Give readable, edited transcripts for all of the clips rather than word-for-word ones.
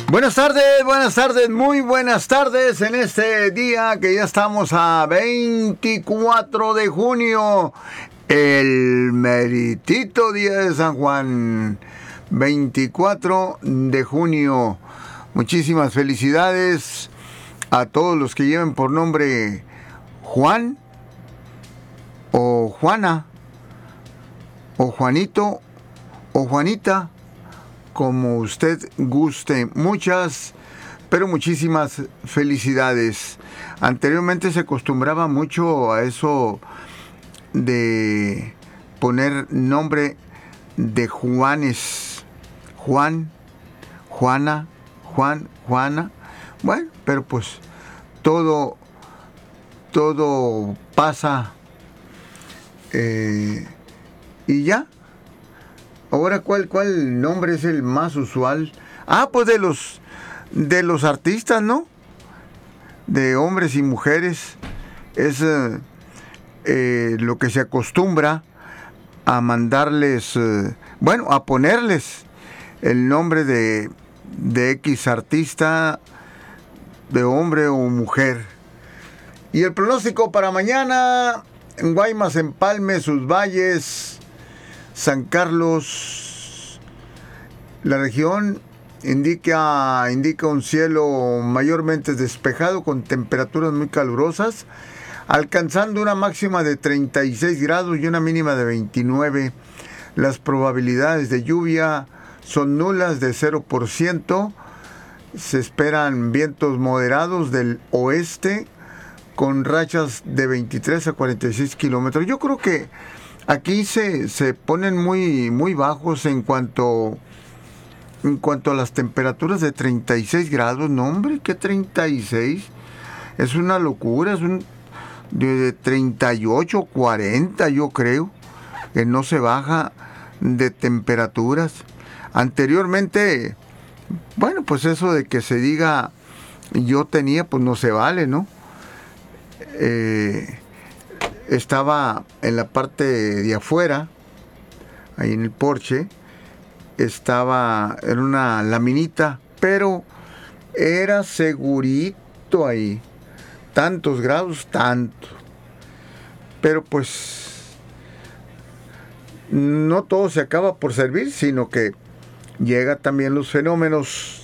Buenas tardes, muy buenas tardes en este día que ya estamos a 24 de junio, el meritito día de San Juan, 24 de junio. Muchísimas felicidades a todos los que lleven por nombre Juan o Juana o Juanito o Juanita, como usted guste. Muchísimas felicidades. Anteriormente se acostumbraba mucho a eso de poner nombre de Juanes. Juan, Juana, Juan, Juana. Bueno, pero pues todo pasa y ya. Ahora, ¿cuál nombre es el más usual? Pues de los artistas, ¿no? De hombres y mujeres. Es lo que se acostumbra a mandarles, a ponerles el nombre de X artista, de hombre o mujer. Y el pronóstico para mañana: en Guaymas, Empalme, Sus Valles, San Carlos, la región indica un cielo mayormente despejado con temperaturas muy calurosas, alcanzando una máxima de 36 grados y una mínima de 29. Las probabilidades de lluvia son nulas, de 0%. Se esperan vientos moderados del oeste con rachas de 23 a 46 kilómetros. Yo creo que aquí se ponen muy bajos en cuanto a las temperaturas de 36 grados. No, hombre, ¿qué 36? Es una locura, de 38, 40, yo creo, que no se baja de temperaturas. Anteriormente, pues eso de que se diga yo tenía, pues no se vale, ¿no? Estaba en la parte de afuera, ahí en el porche, estaba en una laminita, pero era segurito ahí, tantos grados, tanto. Pero pues no todo se acaba por servir, sino que llega también los fenómenos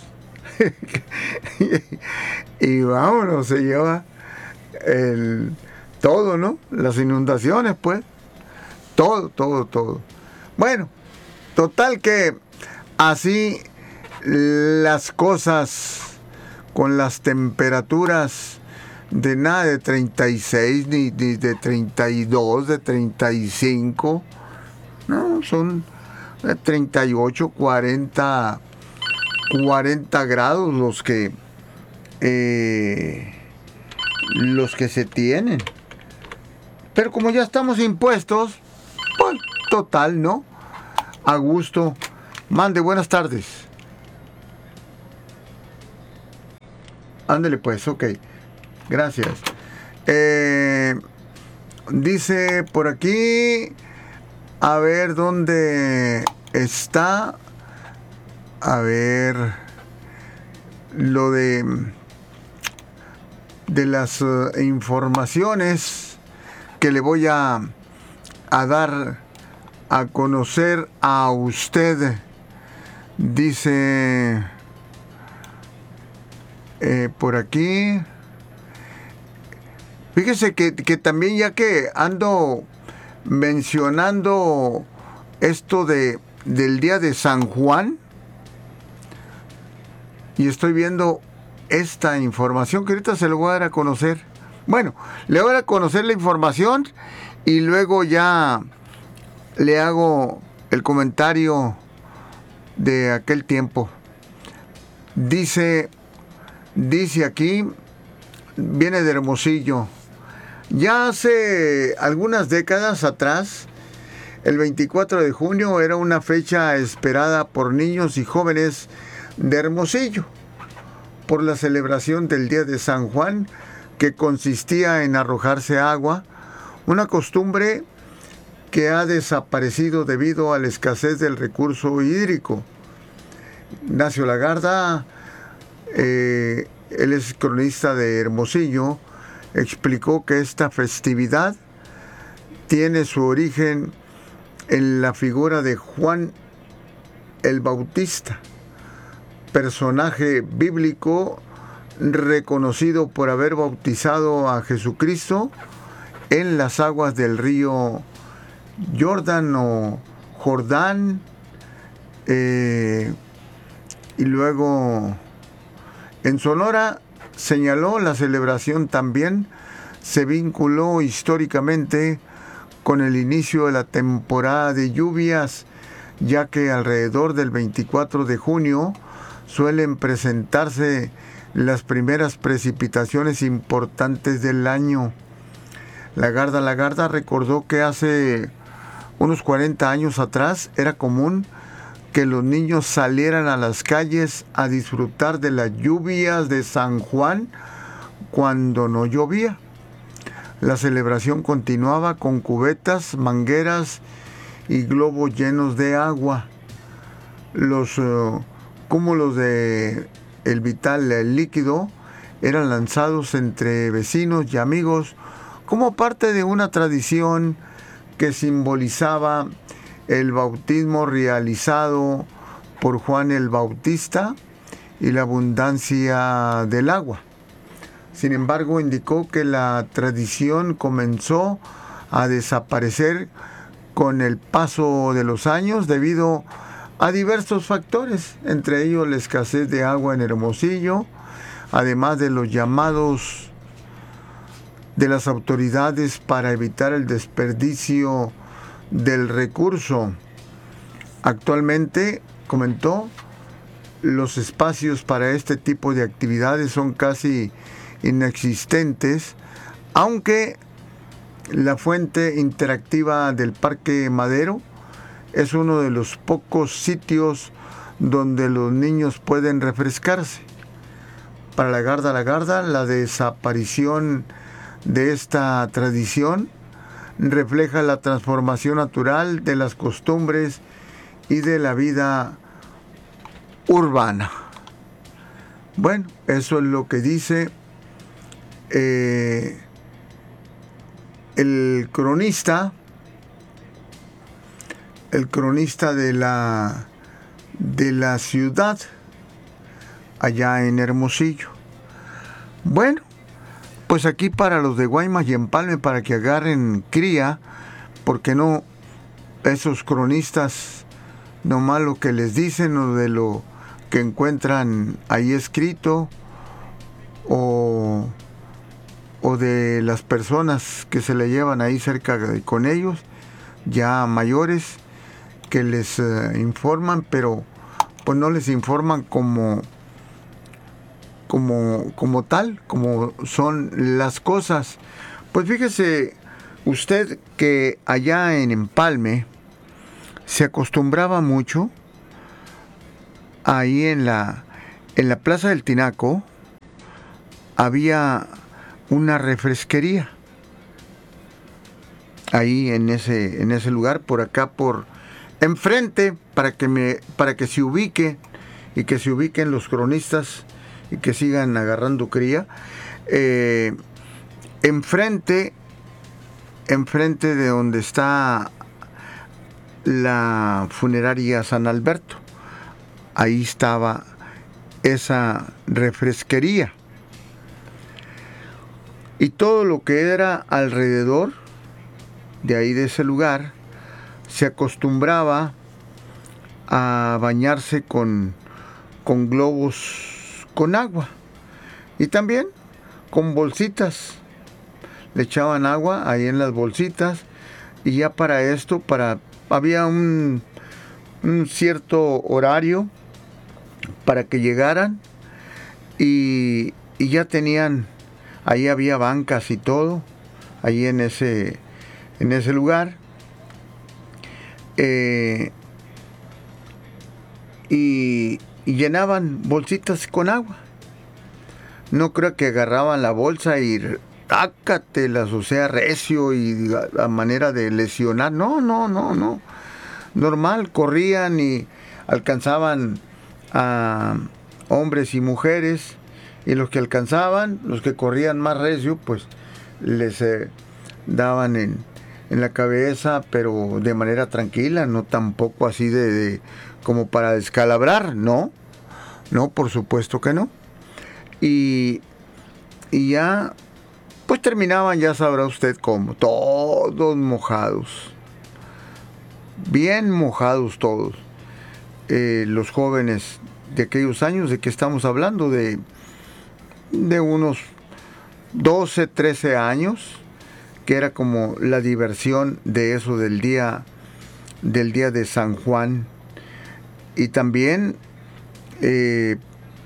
y vámonos, se lleva todo, ¿no? Las inundaciones, pues. Todo. Bueno, total que así las cosas con las temperaturas de nada de 36, ni de 32, de 35. No, son de 38, 40 grados los que se tienen. Pero como ya estamos impuestos, pues total, ¿no? A gusto. Mande, buenas tardes. Ándele pues, ok. Gracias. Dice por aquí, a ver dónde está. A ver, lo de las informaciones que le voy a dar a conocer a usted. Dice por aquí, fíjese que también, ya que ando mencionando esto del día de San Juan, y estoy viendo esta información que ahorita se lo voy a dar a conocer. Bueno, le voy a dar a conocer la información y luego ya le hago el comentario de aquel tiempo. Dice aquí, viene de Hermosillo. Ya hace algunas décadas atrás, el 24 de junio era una fecha esperada por niños y jóvenes de Hermosillo, por la celebración del Día de San Juan, que consistía en arrojarse agua, una costumbre que ha desaparecido debido a la escasez del recurso hídrico. Ignacio Lagarda él es cronista de Hermosillo, explicó que esta festividad tiene su origen en la figura de Juan el Bautista, personaje bíblico reconocido por haber bautizado a Jesucristo en las aguas del río Jordán o Jordán, y luego en Sonora, señaló, la celebración también se vinculó históricamente con el inicio de la temporada de lluvias, ya que alrededor del 24 de junio suelen presentarse las primeras precipitaciones importantes del año. Lagarda recordó que hace unos 40 años atrás era común que los niños salieran a las calles a disfrutar de las lluvias de San Juan cuando no llovía. La celebración continuaba con cubetas, mangueras y globos llenos de agua. Los cúmulos de el vital líquido eran lanzados entre vecinos y amigos como parte de una tradición que simbolizaba el bautismo realizado por Juan el Bautista y la abundancia del agua. Sin embargo, indicó que la tradición comenzó a desaparecer con el paso de los años debido a diversos factores, entre ellos la escasez de agua en Hermosillo, además de los llamados de las autoridades para evitar el desperdicio del recurso. Actualmente, comentó, los espacios para este tipo de actividades son casi inexistentes, aunque la fuente interactiva del Parque Madero es uno de los pocos sitios donde los niños pueden refrescarse. Para Lagarda, la desaparición de esta tradición refleja la transformación natural de las costumbres y de la vida urbana. Bueno, eso es lo que dice el cronista de la ciudad allá en Hermosillo. Bueno, pues aquí para los de Guaymas y Empalme, para que agarren cría, porque no, esos cronistas nomás lo que les dicen o de lo que encuentran ahí escrito o de las personas que se le llevan ahí cerca con ellos, ya mayores, que les informan, pero pues no les informan como tal, como son las cosas. Pues fíjese usted que allá en Empalme se acostumbraba mucho, ahí en la Plaza del Tinaco había una refresquería, ahí en ese lugar, por acá, por enfrente, para que se ubique y que se ubiquen los cronistas y que sigan agarrando cría. Enfrente de donde está la funeraria San Alberto, ahí estaba esa refresquería. Y todo lo que era alrededor de ahí, de ese lugar, se acostumbraba a bañarse con globos con agua y también con bolsitas. Le echaban agua ahí en las bolsitas y ya para esto, había un cierto horario para que llegaran y ya tenían, ahí había bancas y todo, ahí en ese lugar. Y llenaban bolsitas con agua. No creo que agarraban la bolsa y tácatelas, o sea, recio y a manera de lesionar. No. Normal, corrían y alcanzaban a hombres y mujeres, y los que alcanzaban, los que corrían más recio, pues les daban en la cabeza, pero de manera tranquila, no tampoco así de como para descalabrar, no, por supuesto que no. Y ya, pues terminaban, ya sabrá usted cómo, todos mojados, bien mojados todos. Los jóvenes de aquellos años, ¿de qué estamos hablando? De unos 12, 13 años, que era como la diversión de eso del día de San Juan. Y también, en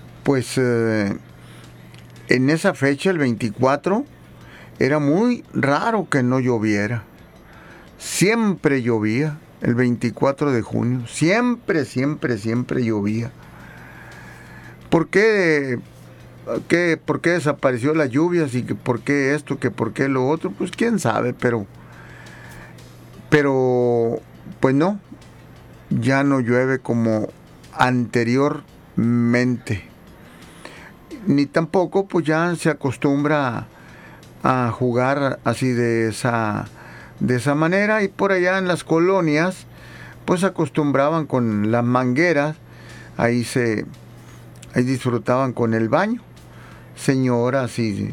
esa fecha, el 24, era muy raro que no lloviera. Siempre llovía, el 24 de junio. Siempre llovía. ¿Por qué desapareció las lluvias y que por qué esto, que por qué lo otro? Pues quién sabe, pero pues no, ya no llueve como anteriormente. Ni tampoco pues ya se acostumbra a jugar así de esa manera, y por allá en las colonias pues acostumbraban con las mangueras, ahí disfrutaban con el baño, señoras y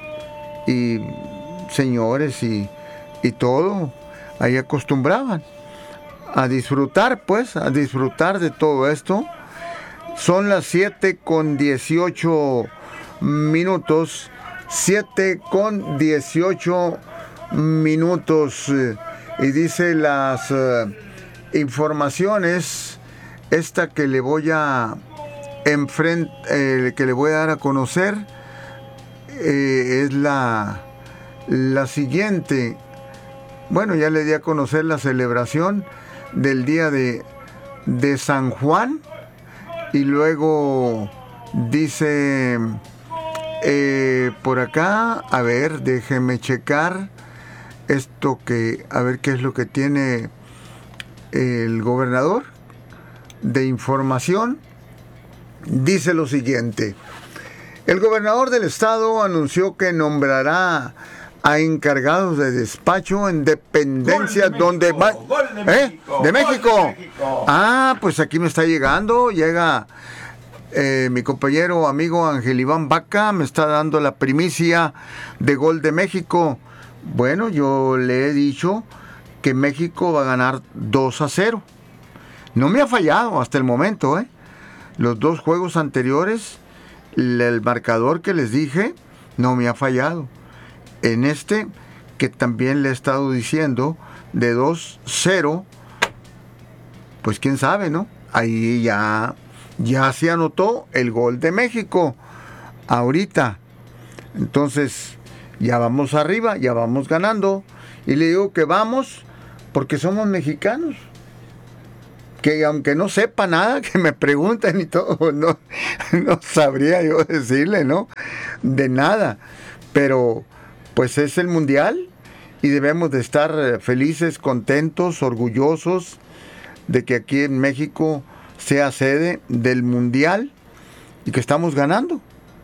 señores y todo, ahí acostumbraban a disfrutar de todo esto. Son las 7:18 minutos, 7:18 y dice las informaciones, esta que le voy a que le voy a dar a conocer, es la siguiente. Bueno, ya le di a conocer la celebración del día de San Juan, y luego dice por acá, a ver, déjeme checar esto, a ver qué es lo que tiene el gobernador de información. Dice lo siguiente: el gobernador del estado anunció que nombrará a encargados de despacho en dependencias donde va. ¿De México? Ah, pues aquí me está llega mi compañero amigo Ángel Iván Vaca, me está dando la primicia de gol de México. Bueno, yo le he dicho que México va a ganar 2-0. No me ha fallado hasta el momento, Los dos juegos anteriores, el marcador que les dije, no me ha fallado. En este, que también le he estado diciendo, de 2-0, pues quién sabe, ¿no? Ahí ya se anotó el gol de México ahorita. Entonces, ya vamos arriba, ya vamos ganando. Y le digo que vamos porque somos mexicanos. Que aunque no sepa nada, que me pregunten y todo, no sabría yo decirle, ¿no? De nada. Pero pues es el mundial y debemos de estar felices, contentos, orgullosos de que aquí en México sea sede del mundial y que estamos ganando.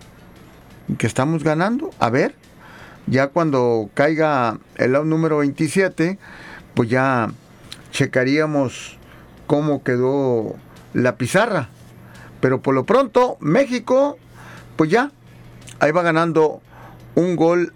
A ver, ya cuando caiga el número 27, pues ya checaríamos cómo quedó la pizarra. Pero por lo pronto, México, pues ya, ahí va ganando 1-0.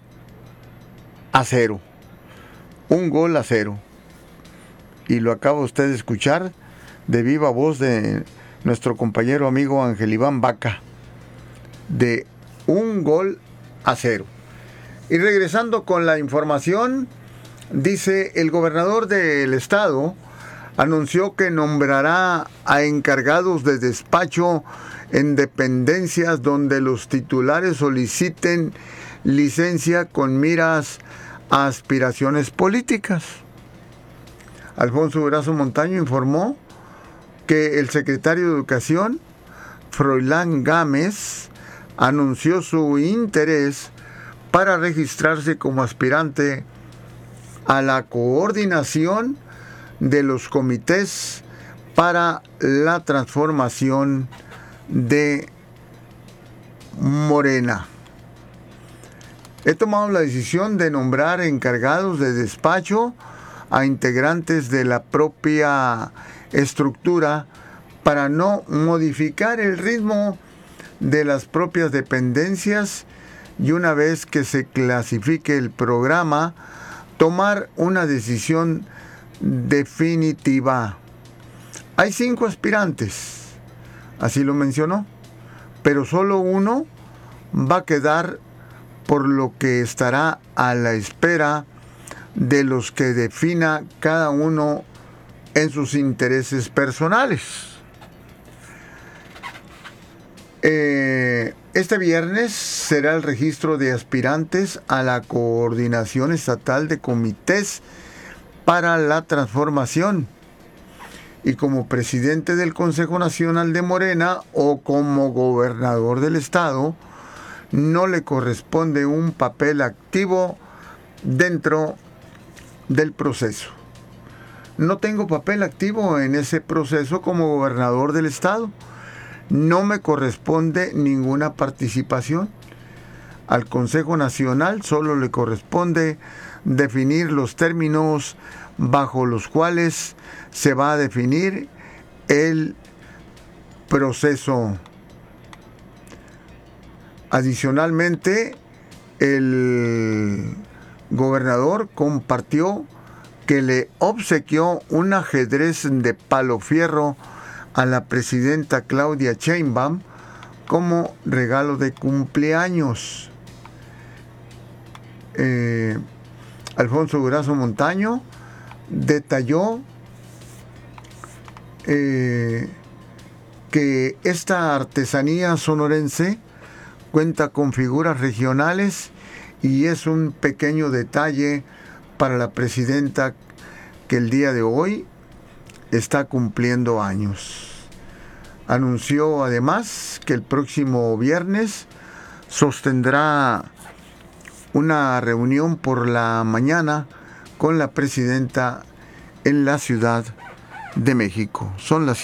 1-0. Y lo acaba usted de escuchar de viva voz de nuestro compañero amigo Ángel Iván Vaca, de 1-0. Y regresando con la información, dice: el gobernador del estado anunció que nombrará a encargados de despacho en dependencias donde los titulares soliciten licencia con miras a aspiraciones políticas. Alfonso Durazo Montaño informó que el secretario de Educación, Froilán Gámez, anunció su interés para registrarse como aspirante a la coordinación de los comités para la transformación de Morena. He tomado la decisión de nombrar encargados de despacho a integrantes de la propia estructura para no modificar el ritmo de las propias dependencias y una vez que se clasifique el programa, tomar una decisión definitiva. Hay 5 aspirantes, así lo mencionó, pero solo uno va a quedar, por lo que estará a la espera de los que defina cada uno en sus intereses personales. Este viernes será el registro de aspirantes a la Coordinación Estatal de Comités para la Transformación. Y como presidente del Consejo Nacional de Morena o como gobernador del estado, no le corresponde un papel activo dentro del proceso. No tengo papel activo en ese proceso como gobernador del estado. No me corresponde ninguna participación. Al Consejo Nacional solo le corresponde definir los términos bajo los cuales se va a definir el proceso. Adicionalmente, el gobernador compartió que le obsequió un ajedrez de palo fierro a la presidenta Claudia Sheinbaum como regalo de cumpleaños. Alfonso Durazo Montaño detalló que esta artesanía sonorense cuenta con figuras regionales y es un pequeño detalle para la presidenta que el día de hoy está cumpliendo años. Anunció además que el próximo viernes sostendrá una reunión por la mañana con la presidenta en la Ciudad de México. Son las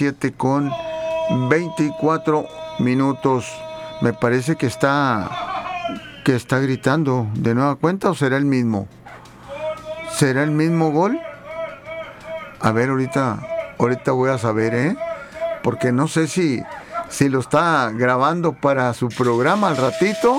7:24. Me parece que está gritando de nueva cuenta, ¿o será el mismo? ¿Será el mismo gol? A ver, ahorita voy a saber, porque no sé si lo está grabando para su programa al ratito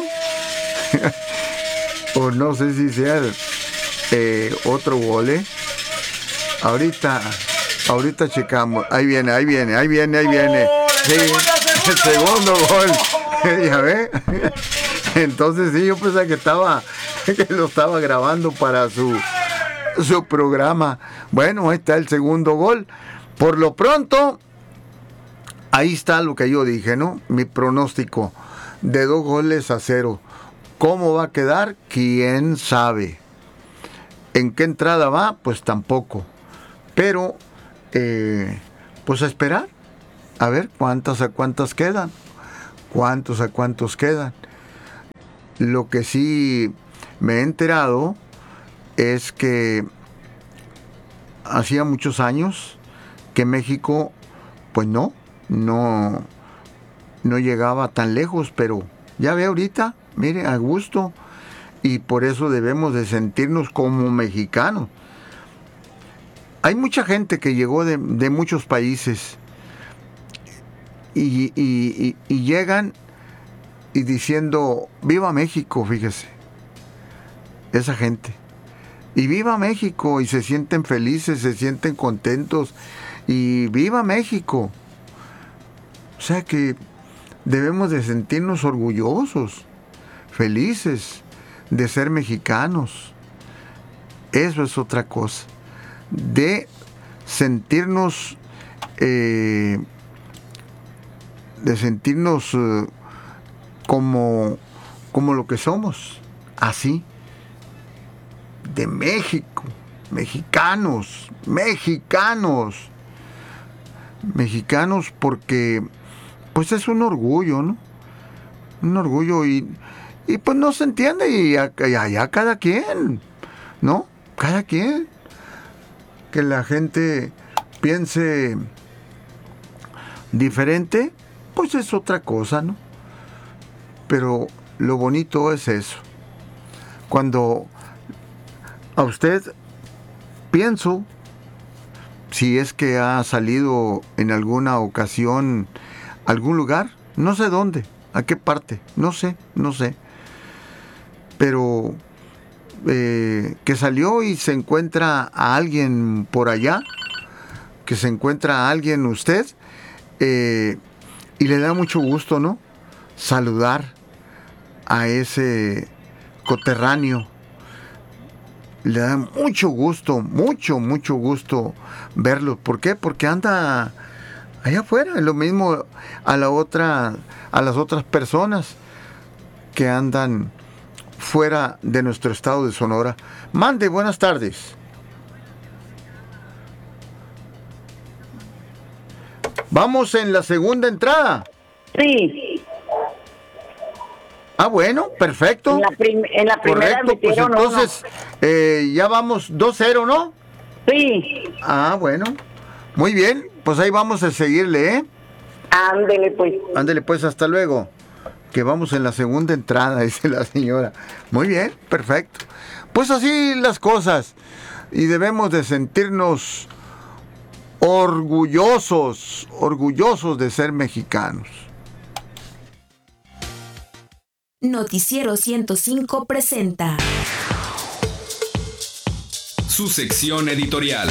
o no sé si sea otro gol, Ahorita checamos. Ahí viene. Sí, el segundo gol. ¿Ya ve? Entonces sí, yo pensaba que lo estaba grabando para su programa. Bueno, ahí está el segundo gol. Por lo pronto, ahí está lo que yo dije, ¿no? Mi pronóstico de 2-0. ¿Cómo va a quedar? ¿Quién sabe? ¿En qué entrada va? Pues tampoco. Pero, pues a esperar. A ver cuántas quedan. ¿Cuántos quedan? Lo que sí me he enterado es que hacía muchos años que México, pues no llegaba tan lejos, pero ya ve ahorita, mire, a gusto, y por eso debemos de sentirnos como mexicanos. Hay mucha gente que llegó de muchos países y llegan y diciendo, ¡viva México! Fíjese, esa gente. Y viva México, y se sienten felices, se sienten contentos, y viva México. O sea que debemos de sentirnos orgullosos, felices de ser mexicanos. Eso es otra cosa. De sentirnos como lo que somos, así, de México, mexicanos, porque pues es un orgullo, ¿no? Un orgullo y pues no se entiende, y allá cada quien, ¿no? Cada quien. Que la gente piense diferente, pues es otra cosa, ¿no? Pero lo bonito es eso. Cuando a usted pienso, si es que ha salido en alguna ocasión a algún lugar, no sé dónde, a qué parte, no sé, pero que salió y se encuentra a alguien por allá, que se encuentra a alguien usted, y le da mucho gusto, ¿no? Saludar a ese coterráneo. Le da mucho gusto verlo. ¿Por qué? Porque anda allá afuera. Es lo mismo a las otras personas que andan fuera de nuestro estado de Sonora. Mande, buenas tardes. Vamos en la segunda entrada. Sí. Ah, bueno, perfecto. En la primera correcto, pues entonces ya vamos 2-0, ¿no? Sí. Ah, bueno. Muy bien, pues ahí vamos a seguirle, ¿eh? Ándele pues. Ándele pues, hasta luego. Que vamos en la segunda entrada, dice la señora. Muy bien, perfecto. Pues así las cosas. Y debemos de sentirnos orgullosos de ser mexicanos. Noticiero 105 presenta su sección editorial.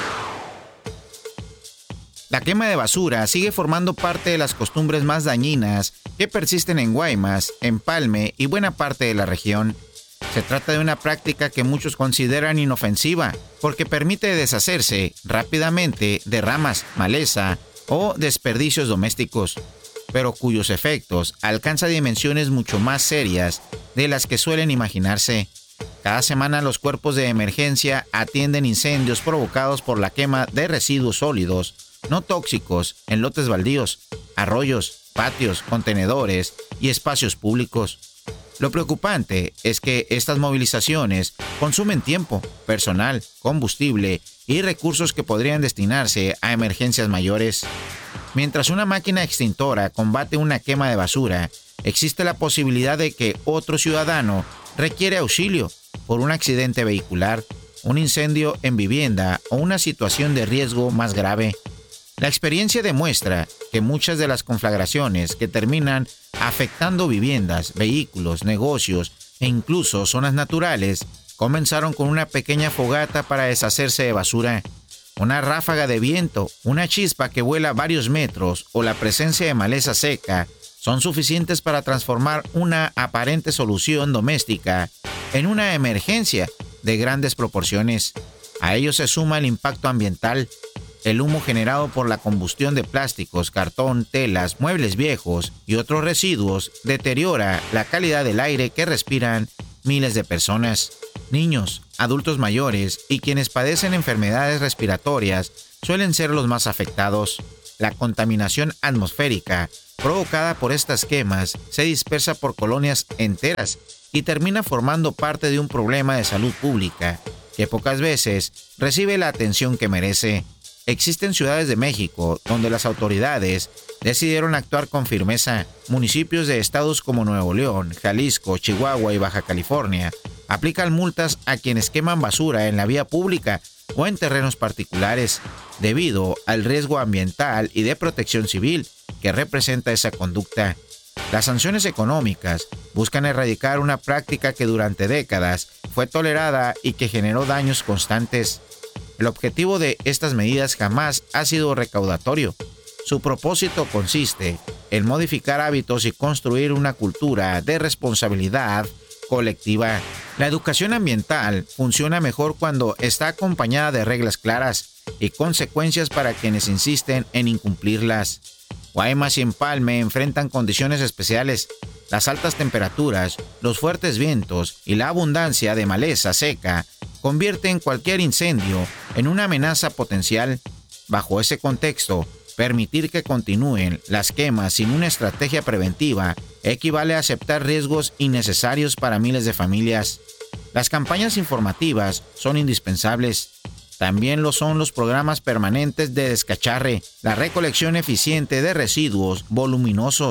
La quema de basura sigue formando parte de las costumbres más dañinas que persisten en Guaymas, Empalme y buena parte de la región. Se trata de una práctica que muchos consideran inofensiva porque permite deshacerse rápidamente de ramas, maleza o desperdicios domésticos, pero cuyos efectos alcanzan dimensiones mucho más serias de las que suelen imaginarse. Cada semana los cuerpos de emergencia atienden incendios provocados por la quema de residuos sólidos no tóxicos en lotes baldíos, arroyos, patios, contenedores y espacios públicos. Lo preocupante es que estas movilizaciones consumen tiempo, personal, combustible y recursos que podrían destinarse a emergencias mayores. Mientras una máquina extintora combate una quema de basura, existe la posibilidad de que otro ciudadano requiere auxilio por un accidente vehicular, un incendio en vivienda o una situación de riesgo más grave. La experiencia demuestra que muchas de las conflagraciones que terminan afectando viviendas, vehículos, negocios e incluso zonas naturales comenzaron con una pequeña fogata para deshacerse de basura. Una ráfaga de viento, una chispa que vuela varios metros o la presencia de maleza seca son suficientes para transformar una aparente solución doméstica en una emergencia de grandes proporciones. A ello se suma el impacto ambiental. El humo generado por la combustión de plásticos, cartón, telas, muebles viejos y otros residuos deteriora la calidad del aire que respiran miles de personas. Niños, adultos mayores y quienes padecen enfermedades respiratorias suelen ser los más afectados. La contaminación atmosférica provocada por estas quemas se dispersa por colonias enteras y termina formando parte de un problema de salud pública que pocas veces recibe la atención que merece. Existen ciudades de México donde las autoridades decidieron actuar con firmeza. Municipios de estados como Nuevo León, Jalisco, Chihuahua y Baja California aplican multas a quienes queman basura en la vía pública o en terrenos particulares, debido al riesgo ambiental y de protección civil que representa esa conducta. Las sanciones económicas buscan erradicar una práctica que durante décadas fue tolerada y que generó daños constantes. El objetivo de estas medidas jamás ha sido recaudatorio. Su propósito consiste en modificar hábitos y construir una cultura de responsabilidad colectiva. La educación ambiental funciona mejor cuando está acompañada de reglas claras y consecuencias para quienes insisten en incumplirlas. Guaymas y Empalme enfrentan condiciones especiales. Las altas temperaturas, los fuertes vientos y la abundancia de maleza seca convierten cualquier incendio en una amenaza potencial. Bajo ese contexto, permitir que continúen las quemas sin una estrategia preventiva equivale a aceptar riesgos innecesarios para miles de familias. Las campañas informativas son indispensables. También lo son los programas permanentes de descacharre, la recolección eficiente de residuos voluminosos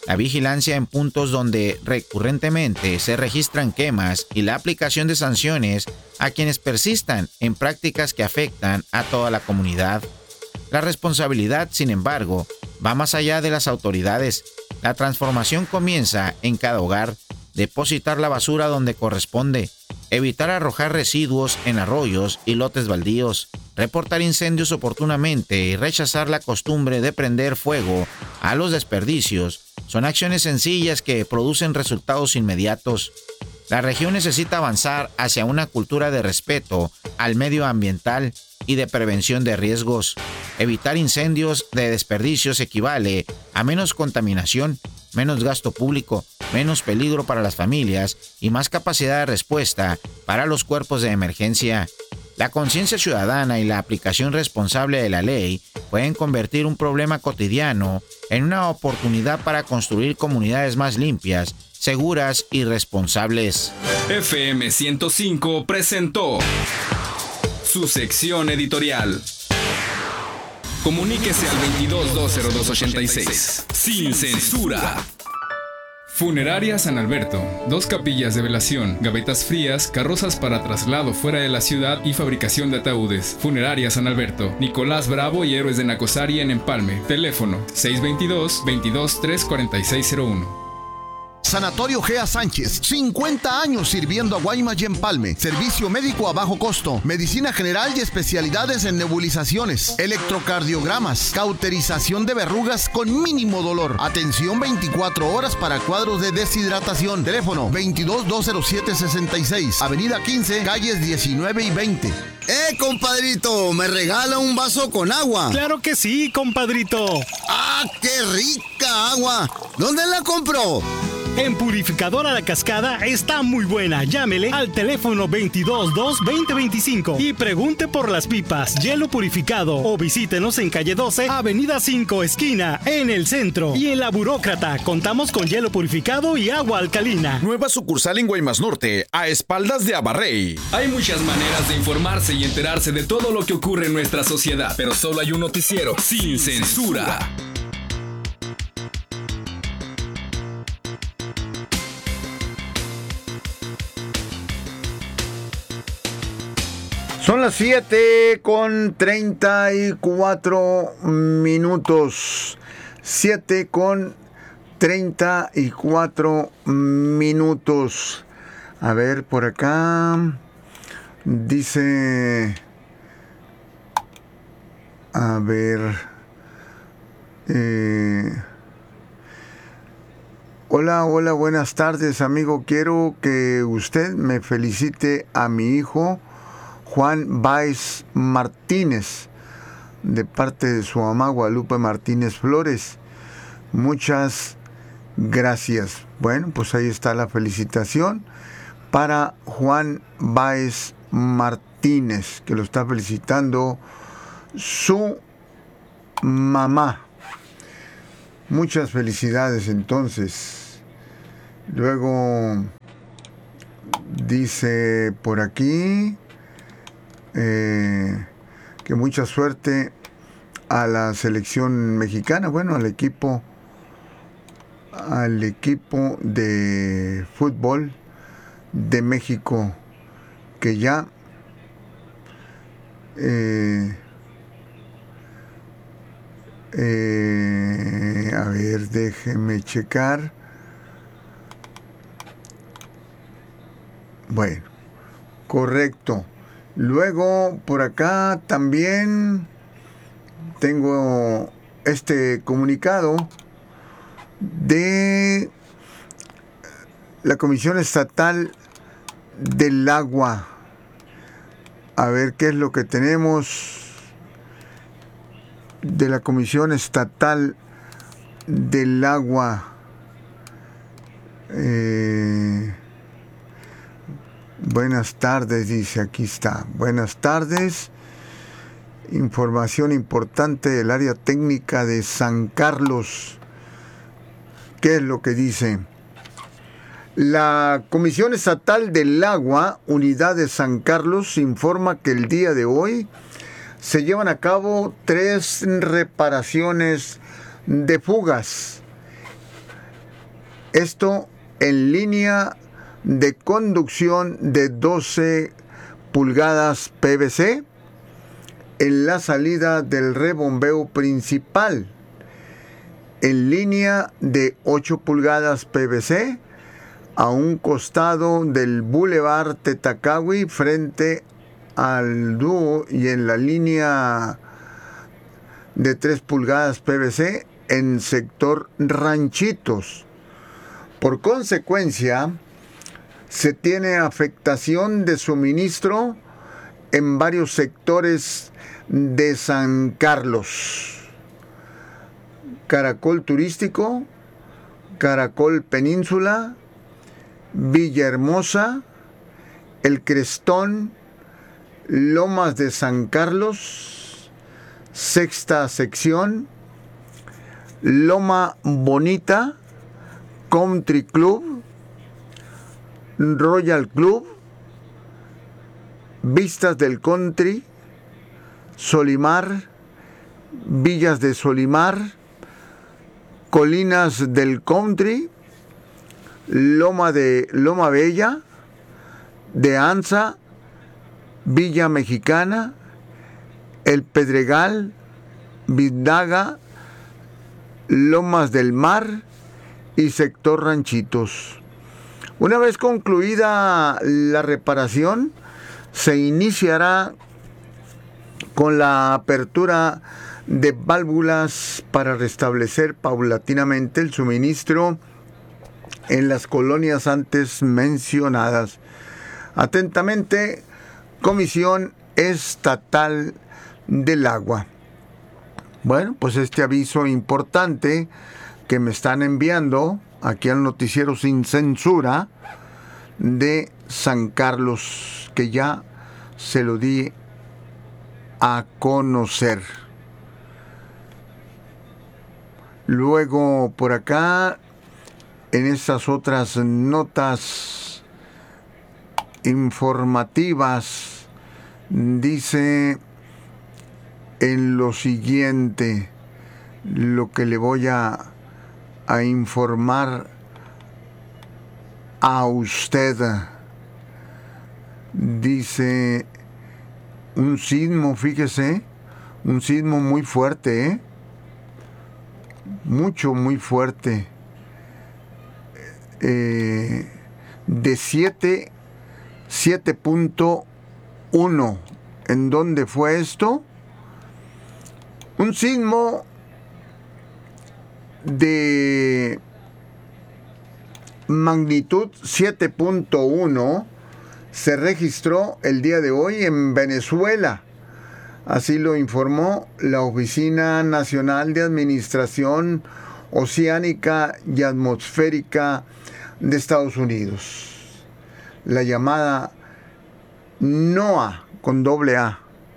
La vigilancia en puntos donde recurrentemente se registran quemas y la aplicación de sanciones a quienes persistan en prácticas que afectan a toda la comunidad. La responsabilidad, sin embargo, va más allá de las autoridades. La transformación comienza en cada hogar. Depositar la basura donde corresponde, evitar arrojar residuos en arroyos y lotes baldíos, reportar incendios oportunamente y rechazar la costumbre de prender fuego a los desperdicios son acciones sencillas que producen resultados inmediatos. La región necesita avanzar hacia una cultura de respeto al medio ambiental y de prevención de riesgos. Evitar incendios de desperdicios equivale a menos contaminación, menos gasto público, menos peligro para las familias y más capacidad de respuesta para los cuerpos de emergencia. La conciencia ciudadana y la aplicación responsable de la ley pueden convertir un problema cotidiano en una oportunidad para construir comunidades más limpias, seguras y responsables. FM 105 presentó su sección editorial. Comuníquese al 22-202-86. Sin censura. Funeraria San Alberto. 2 capillas de velación, gavetas frías, carrozas para traslado fuera de la ciudad y fabricación de ataúdes. Funeraria San Alberto. Nicolás Bravo y Héroes de Nacosari en Empalme. Teléfono 622-223-4601. Sanatorio Gea Sánchez, 50 años sirviendo a Guaymas y Empalme. Servicio médico a bajo costo, medicina general y especialidades en nebulizaciones, electrocardiogramas, cauterización de verrugas con mínimo dolor. Atención 24 horas para cuadros de deshidratación. Teléfono 22-207-66, Avenida 15, calles 19 y 20. Compadrito, ¿me regala un vaso con agua? ¡Claro que sí, compadrito! ¡Ah, qué rica agua! ¿Dónde la compró? En Purificadora La Cascada está muy buena. Llámele al teléfono 222-2025 y pregunte por las pipas, hielo purificado, o visítenos en calle 12, avenida 5, esquina, en el centro. Y en La Burócrata contamos con hielo purificado y agua alcalina. Nueva sucursal en Guaymas Norte, a espaldas de Abarrey. Hay muchas maneras de informarse y enterarse de todo lo que ocurre en nuestra sociedad, pero solo hay un noticiero sin censura. Son las 7:34 minutos. 7:34 minutos. A ver, por acá dice... A ver... Hola, buenas tardes, amigo. Quiero que usted me felicite a mi hijo Juan Báez Martínez, de parte de su mamá Guadalupe Martínez Flores. Muchas gracias. Bueno, pues ahí está la felicitación para Juan Báez Martínez, que lo está felicitando su mamá. Muchas felicidades entonces. Luego dice por aquí que mucha suerte a la selección mexicana, bueno, al equipo de fútbol de México, que ya a ver, déjeme checar. Bueno, correcto. Luego, por acá también tengo este comunicado de la Comisión Estatal del Agua. A ver qué es lo que tenemos de la Comisión Estatal del Agua. Buenas tardes, dice, aquí está. Buenas tardes. Información importante del área técnica de San Carlos. ¿Qué es lo que dice? La Comisión Estatal del Agua, Unidad de San Carlos, informa que el día de hoy se llevan a cabo 3 reparaciones de fugas Esto en línea de conducción de 12 pulgadas PVC en la salida del rebombeo principal, en línea de 8 pulgadas PVC a un costado del Boulevard Tetacawi frente al dúo, y en la línea de 3 pulgadas PVC en sector Ranchitos. Por consecuencia, se tiene afectación de suministro en varios sectores de San Carlos. Caracol Turístico, Caracol Península, Villahermosa, El Crestón, Lomas de San Carlos, Sexta Sección, Loma Bonita, Country Club, Royal Club, Vistas del Country, Solimar, Villas de Solimar, Colinas del Country, Loma Bella, de Anza, Villa Mexicana, El Pedregal, Vidaga, Lomas del Mar y sector Ranchitos. Una vez concluida la reparación, se iniciará con la apertura de válvulas para restablecer paulatinamente el suministro en las colonias antes mencionadas. Atentamente, Comisión Estatal del Agua. Bueno, pues este aviso importante que me están enviando aquí al noticiero Sin Censura de San Carlos, que ya se lo di a conocer. Luego por acá, en estas otras notas informativas, dice en lo siguiente, lo que le voy a informar a usted. Dice un sismo, fíjese, un sismo muy fuerte, muy fuerte, de 7.1. ¿En dónde fue esto? Un sismo de magnitud 7.1 se registró el día de hoy en Venezuela. Así lo informó la Oficina Nacional de Administración Oceánica y Atmosférica de Estados Unidos, la llamada NOAA con doble A.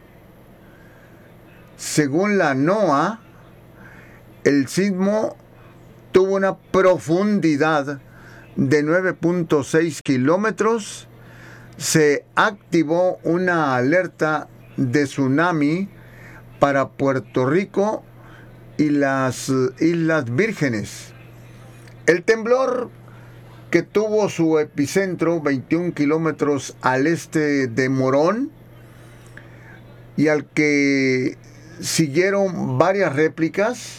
Según la NOAA, el sismo tuvo una profundidad de 9.6 kilómetros. Se activó una alerta de tsunami para Puerto Rico y las Islas Vírgenes. El temblor, que tuvo su epicentro 21 kilómetros al este de Morón y al que siguieron varias réplicas,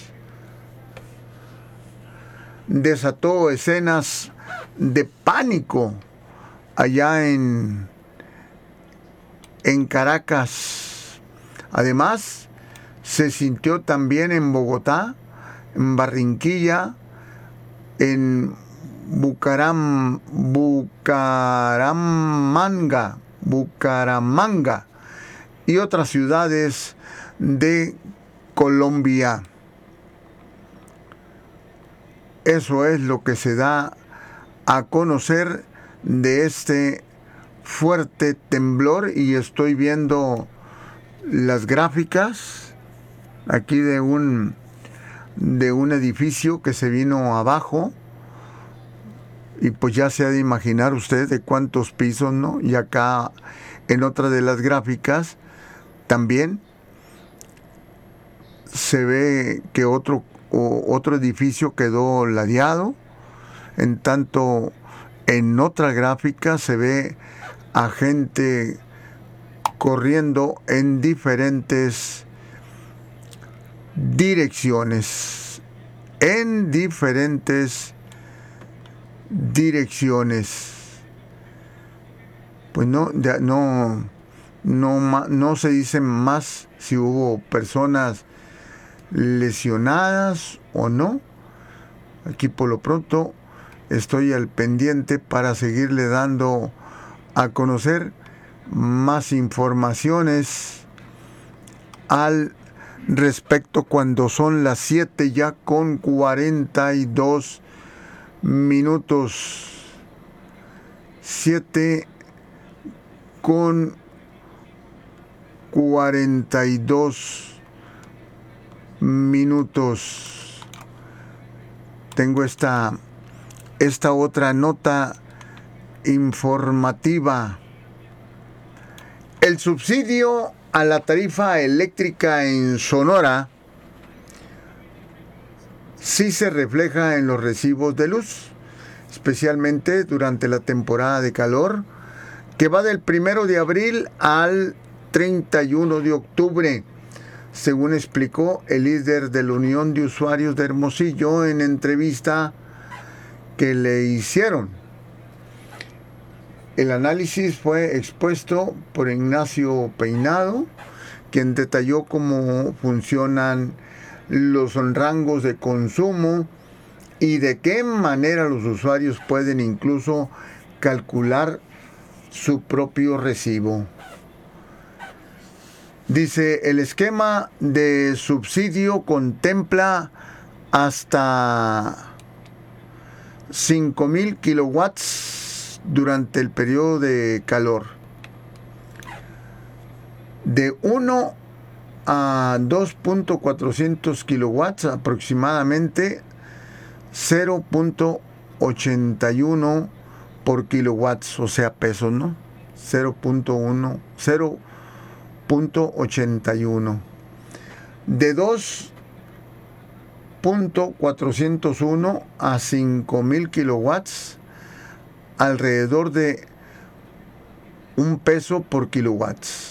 desató escenas de pánico allá en Caracas. Además, se sintió también en Bogotá, en Barranquilla, en Bucaramanga y otras ciudades de Colombia. Eso es lo que se da a conocer de este fuerte temblor, y estoy viendo las gráficas aquí de un edificio que se vino abajo, y pues ya se ha de imaginar usted de cuántos pisos, ¿no? Y acá en otra de las gráficas también se ve que otro edificio quedó ladeado. En tanto, en otra gráfica se ve a gente corriendo en diferentes direcciones. En diferentes direcciones. Pues no se dice más si hubo personas lesionadas o no. Aquí por lo pronto estoy al pendiente para seguirle dando a conocer más informaciones al respecto cuando son las 7 ya con 42 minutos. 7 con 42 minutos. Tengo esta otra nota informativa. El subsidio a la tarifa eléctrica en Sonora sí se refleja en los recibos de luz, especialmente durante la temporada de calor, que va del 1 de abril al 31 de octubre, según explicó el líder de la Unión de Usuarios de Hermosillo en entrevista que le hicieron. El análisis fue expuesto por Ignacio Peinado, quien detalló cómo funcionan los rangos de consumo y de qué manera los usuarios pueden incluso calcular su propio recibo. Dice, el esquema de subsidio contempla hasta 5,000 kilowatts durante el periodo de calor. De 1 a 2.400 kilowatts, aproximadamente 0.81 por kilowatts, o sea, pesos, ¿no? 0.81. De 2.401 a 5,000 kilowatts, alrededor de $1 por kilowatts.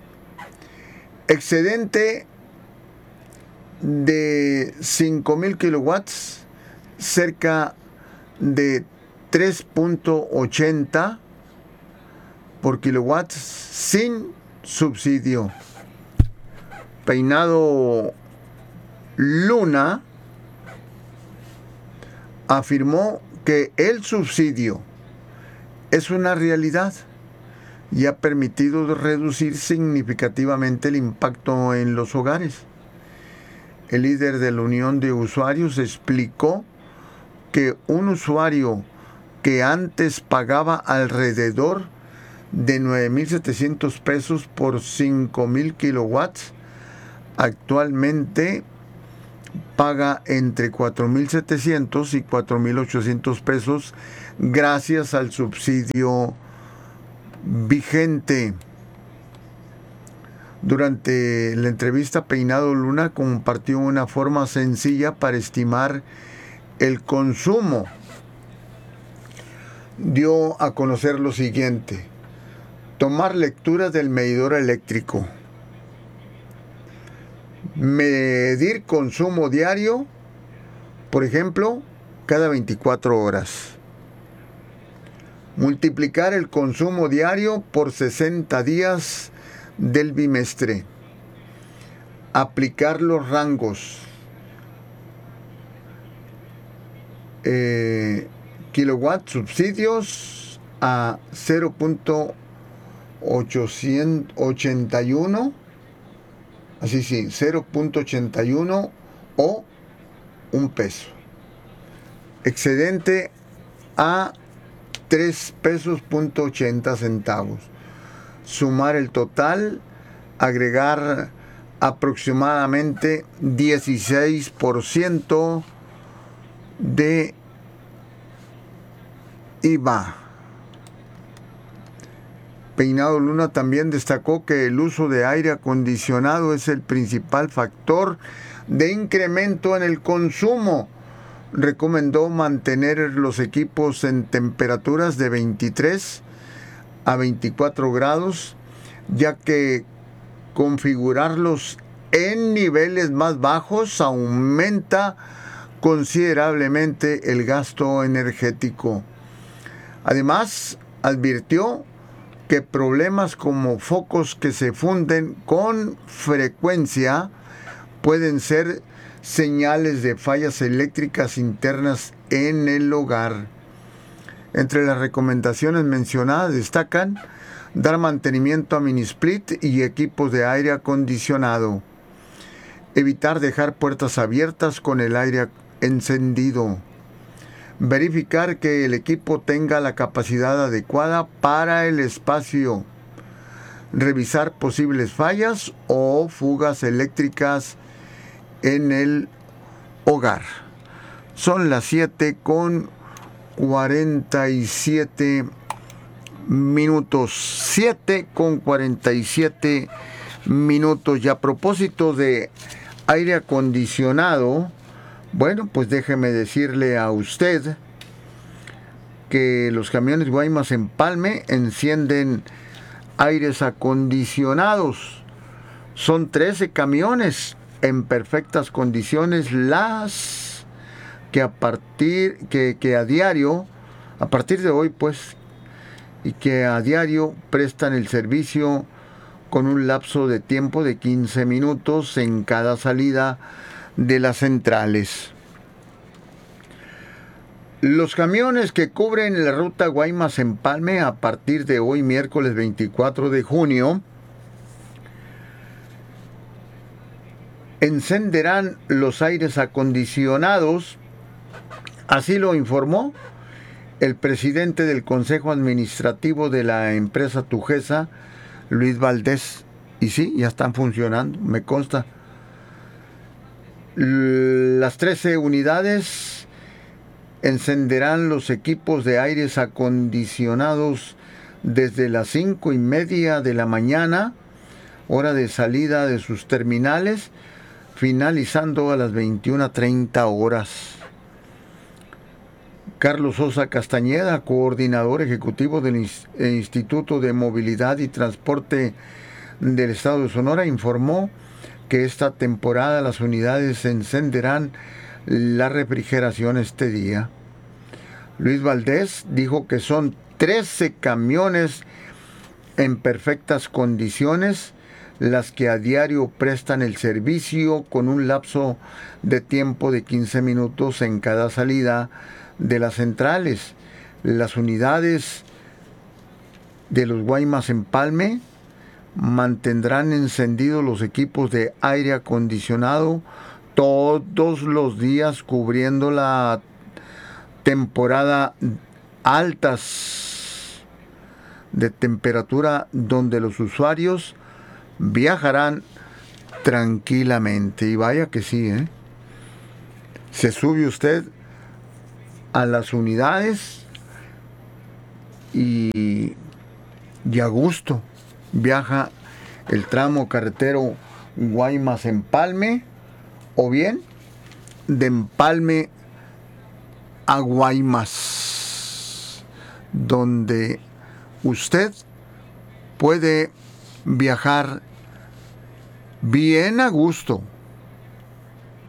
Excedente de 5,000 kilowatts, cerca de 3.80 por kilowatts sin subsidio. Peinado Luna afirmó que el subsidio es una realidad y ha permitido reducir significativamente el impacto en los hogares. El líder de la Unión de Usuarios explicó que un usuario que antes pagaba alrededor de 9,700 pesos por 5,000 kilowatts, actualmente paga entre 4,700 y 4,800 pesos gracias al subsidio vigente. Durante la entrevista, Peinado Luna compartió una forma sencilla para estimar el consumo. Dio a conocer lo siguiente: tomar lecturas del medidor eléctrico, medir consumo diario, por ejemplo, cada 24 horas. Multiplicar el consumo diario por 60 días del bimestre. Aplicar los rangos. Kilowatt subsidios a 0.881. Así sí, 0.81 o $1. Excedente a $3.80. Sumar el total, agregar aproximadamente 16% de IVA. Peinado Luna también destacó que el uso de aire acondicionado es el principal factor de incremento en el consumo, recomendó mantener los equipos en temperaturas de 23 a 24 grados, ya que configurarlos en niveles más bajos aumenta considerablemente el gasto energético. Además, advirtió que problemas como focos que se funden con frecuencia pueden ser señales de fallas eléctricas internas en el hogar. Entre las recomendaciones mencionadas destacan dar mantenimiento a mini split y equipos de aire acondicionado, evitar dejar puertas abiertas con el aire encendido, verificar que el equipo tenga la capacidad adecuada para el espacio, revisar posibles fallas o fugas eléctricas en el hogar. Son las 7:47 minutos. 7:47 minutos. Y a propósito de aire acondicionado, bueno, pues déjeme decirle a usted que los camiones Guaymas Empalme encienden aires acondicionados. Son 13 camiones en perfectas condiciones las que a partir de hoy, pues, y que a diario prestan el servicio con un lapso de tiempo de 15 minutos en cada salida de las centrales. Los camiones que cubren la ruta Guaymas Empalme a partir de hoy, miércoles 24 de junio, encenderán los aires acondicionados. Así lo informó el presidente del Consejo Administrativo de la empresa Tujesa, Luis Valdés. Y sí, ya están funcionando, me consta. Las 13 unidades encenderán los equipos de aires acondicionados desde las 5:30 de la mañana, hora de salida de sus terminales, finalizando a las 21:30 horas. Carlos Sosa Castañeda, coordinador ejecutivo del Instituto de Movilidad y Transporte del Estado de Sonora, informó que esta temporada las unidades encenderán la refrigeración este día. Luis Valdés dijo que son 13 camiones en perfectas condiciones las que a diario prestan el servicio con un lapso de tiempo de 15 minutos en cada salida de las centrales. Las unidades de los Guaymas Empalme mantendrán encendidos los equipos de aire acondicionado todos los días, cubriendo la temporada altas de temperatura donde los usuarios viajarán tranquilamente. Y vaya que sí, se sube usted a las unidades y a gusto viaja el tramo carretero Guaymas Empalme, o bien de Empalme a Guaymas, donde usted puede viajar bien a gusto